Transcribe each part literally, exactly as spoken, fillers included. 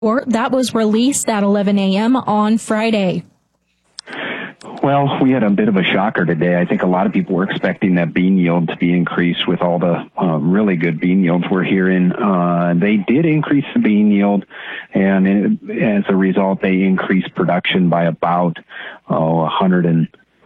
Or that was released at eleven a.m. on Friday. Well, we had a bit of a shocker today. I think a lot of people were expecting that bean yield to be increased with all the uh, really good bean yields we're hearing. Uh, they did increase the bean yield, and it, as a result, they increased production by about oh, one hundred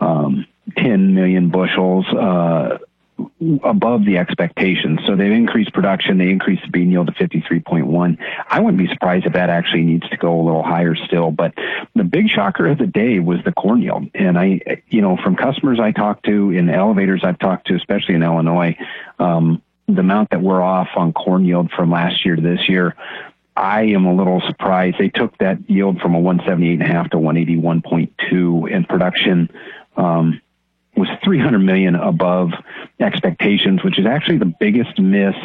ten million bushels uh, above the expectations. So they've increased production. They increased the bean yield to fifty-three point one. I wouldn't be surprised if that actually needs to go a little higher still. But the big shocker of the day was the corn yield. And I, you know, from customers I talked to, in elevators I've talked to, especially in Illinois, um, the amount that we're off on corn yield from last year to this year, I am a little surprised. They took that yield from a one seventy-eight and a half to one eighty-one point two, and production, um, was three hundred million above expectations, which is actually the biggest miss,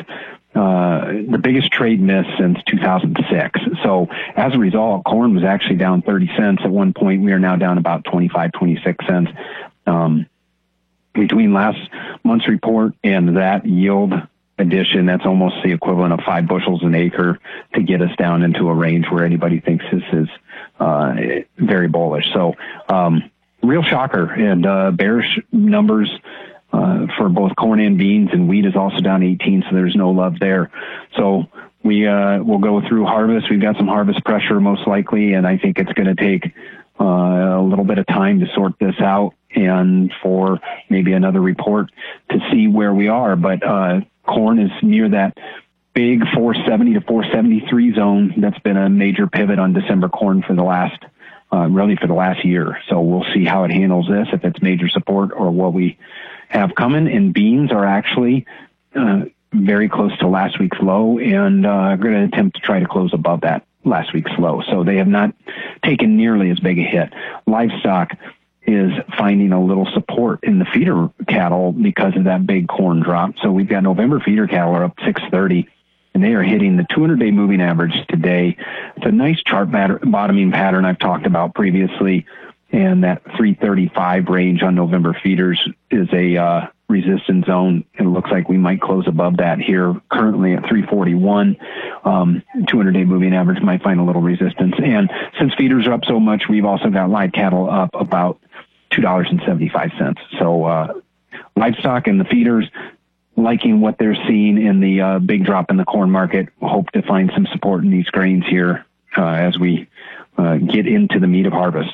uh, the biggest trade miss since two thousand six. So as a result, corn was actually down thirty cents at one point. We are now down about twenty-five, twenty-six cents. Um, between last month's report and that yield addition, that's almost the equivalent of five bushels an acre to get us down into a range where anybody thinks this is, uh, very bullish. So, um, real shocker, and uh, bearish numbers uh, for both corn and beans, and wheat is also down eighteen, so there's no love there. So we uh, will go through harvest. We've got some harvest pressure most likely, and I think it's going to take uh, a little bit of time to sort this out and for maybe another report to see where we are. But uh, corn is near that big four seventy to four seventy-three zone. That's been a major pivot on December corn for the last Uh, really for the last year. So we'll see how it handles this, if it's major support or what we have coming. And beans are actually uh, very close to last week's low, and uh, going to attempt to try to close above that last week's low. So they have not taken nearly as big a hit. Livestock is finding a little support in the feeder cattle because of that big corn drop. So we've got November feeder cattle are up six thirty. And they are hitting the two hundred day moving average today. It's a nice chart batter, bottoming pattern I've talked about previously. And that three thirty-five range on November feeders is a uh, resistance zone. It looks like we might close above that here currently at three forty-one. Um, two hundred day moving average might find a little resistance. And since feeders are up so much, we've also got live cattle up about two dollars and seventy-five cents. So uh, livestock and the feeders, liking what they're seeing in the uh, big drop in the corn market. Hope to find some support in these grains here uh, as we uh, get into the meat of harvest.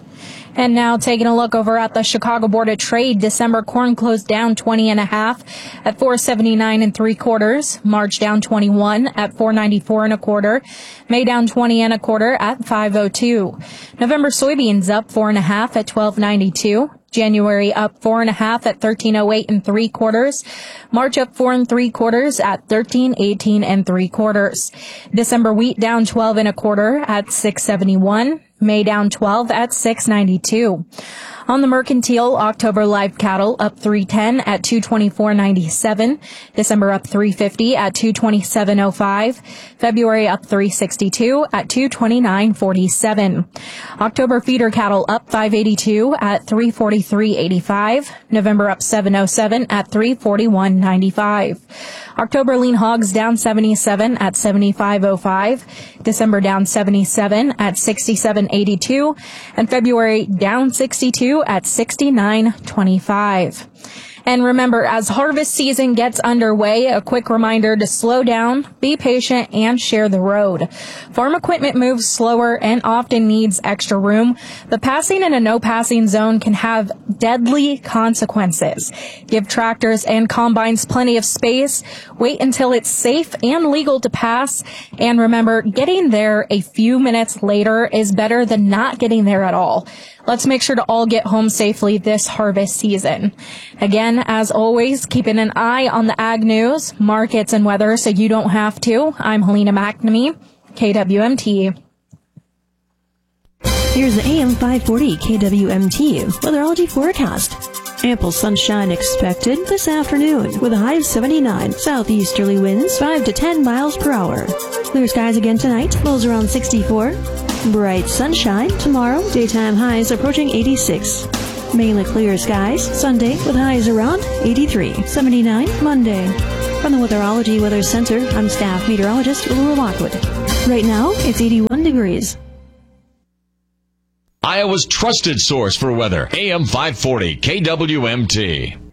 And now taking a look over at the Chicago Board of Trade, December corn closed down twenty and a half at four seventy-nine and three quarters. March down twenty-one at four ninety-four and a quarter. May down twenty and a quarter at five oh two. November soybeans up four and a half at twelve ninety-two. January up four and a half at thirteen oh eight and three quarters. March up four and three quarters at thirteen eighteen and three quarters. December wheat down twelve and a quarter at six seventy-one. May down twelve at six ninety-two. On the mercantile, October live cattle up three ten at two twenty-four ninety-seven. December up three fifty at two twenty-seven oh five. February up three sixty-two at two twenty-nine forty-seven. October feeder cattle up five eighty-two at three forty-three eighty-five. November up seven oh seven at three forty-one ninety-five. October lean hogs down seventy-seven at seventy-five oh five. December down seventy-seven at sixty-seven eighty-two. And February down sixty-two at sixty-nine twenty-five. And remember, as harvest season gets underway, a quick reminder to slow down, be patient, and share the road. Farm equipment moves slower and often needs extra room. The passing in a no-passing zone can have deadly consequences. Give tractors and combines plenty of space. Wait until it's safe and legal to pass. And remember, getting there a few minutes later is better than not getting there at all. Let's make sure to all get home safely this harvest season. Again, as always, keeping an eye on the ag news, markets, and weather so you don't have to. I'm Helena McNamee, K W M T. Here's the A M five forty K W M T weatherology forecast. Ample sunshine expected this afternoon with a high of seventy-nine. Southeasterly winds five to ten miles per hour. Clear skies again tonight. Lows around sixty-four. Bright sunshine tomorrow. Daytime highs approaching eighty-six. Mainly clear skies Sunday with highs around eighty-three. seventy-nine Monday. From the Weatherology Weather Center, I'm staff meteorologist Laura Lockwood. Right now, it's eighty-one degrees. Iowa's trusted source for weather, A M five forty K W M T.